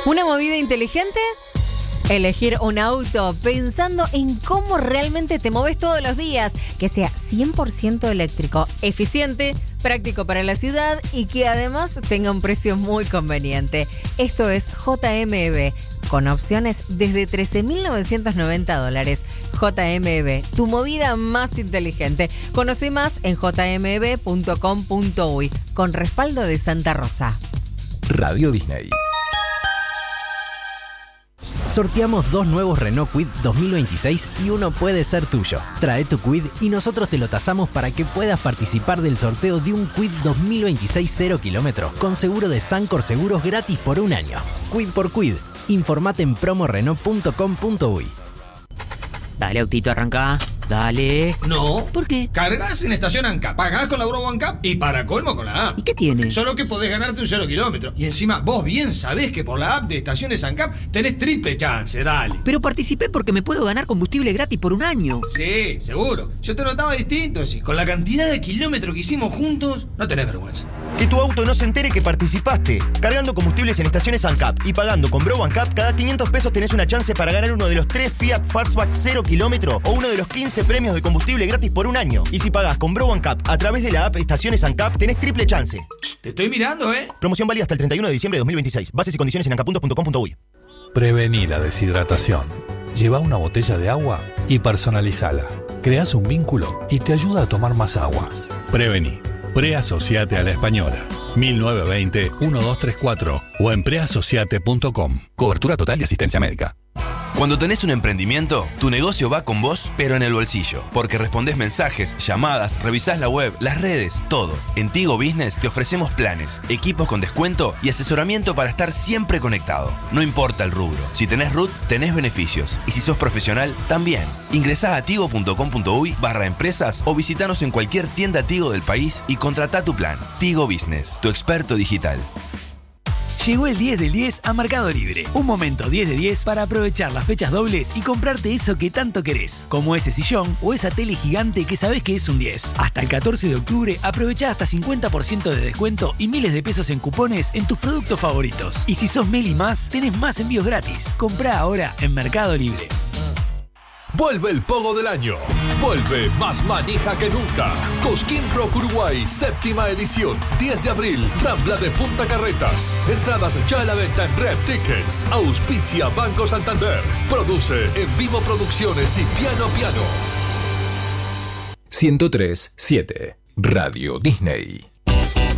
¿Una movida inteligente? Elegir un auto pensando en cómo realmente te moves todos los días, que sea 100% eléctrico, eficiente, práctico para la ciudad y que además tenga un precio muy conveniente. Esto es JMB, con opciones desde $13.990. JMB, tu movida más inteligente. Conoce más en jmb.com.uy, con respaldo de Santa Rosa. Radio Disney. Sorteamos 2 nuevos Renault Kwid 2026 y uno puede ser tuyo. Trae tu Kwid y nosotros te lo tasamos para que puedas participar del sorteo de un Kwid 2026 0 kilómetros con seguro de Sancor Seguros gratis por un año. Kwid por Kwid. Informate en promorenault.com.uy. Dale, autito, arranca. Dale. No. ¿Por qué? Cargas en estación ANCAP, pagás con la Bro ANCAP y para colmo con la app. ¿Y qué tiene? Solo que podés ganarte un 0 kilómetro. Y encima, vos bien sabés que por la app de estaciones ANCAP tenés triple chance, dale. Pero participé porque me puedo ganar combustible gratis por un año. Sí, seguro. Yo te notaba distinto, sí. Con la cantidad de kilómetros que hicimos juntos, no tenés vergüenza. Que tu auto no se entere que participaste. Cargando combustibles en estaciones ANCAP y pagando con Bro ANCAP, cada 500 pesos tenés una chance para ganar uno de los 3 Fiat Fastback 0 kilómetro o uno de los 15 premios de combustible gratis por un año. Y si pagás con Bro ANCAP a través de la app Estaciones ANCAP, tenés triple chance. Te estoy mirando, ¿eh? Promoción válida hasta el 31 de diciembre de 2026. Bases y condiciones en ancap.com.uy. Prevenir la deshidratación. Lleva una botella de agua y personalizala. Creás un vínculo y te ayuda a tomar más agua. Prevení. Preasociate a la Española. 1920-1234 o en preasociate.com. Cobertura total de asistencia médica. Cuando tenés un emprendimiento, tu negocio va con vos, pero en el bolsillo. Porque respondés mensajes, llamadas, revisás la web, las redes, todo. En Tigo Business te ofrecemos planes, equipos con descuento y asesoramiento para estar siempre conectado. No importa el rubro. Si tenés RUT, tenés beneficios. Y si sos profesional, también. Ingresá a tigo.com.uy/empresas o visitanos en cualquier tienda Tigo del país y contratá tu plan. Tigo Business, tu experto digital. Llegó el 10 del 10 a Mercado Libre. Un momento 10 de 10 para aprovechar las fechas dobles y comprarte eso que tanto querés, como ese sillón o esa tele gigante que sabés que es un 10. Hasta el 14 de octubre aprovechá hasta 50% de descuento y miles de pesos en cupones en tus productos favoritos. Y si sos Meli Más, tenés más envíos gratis. Comprá ahora en Mercado Libre. Vuelve el pogo del año. Vuelve más manija que nunca. Cosquín Rock Uruguay, 7ª edición. 10 de abril, Rambla de Punta Carretas. Entradas ya a la venta en Red Tickets. Auspicia Banco Santander. Produce En Vivo Producciones y Piano Piano. 103.7 Radio Disney.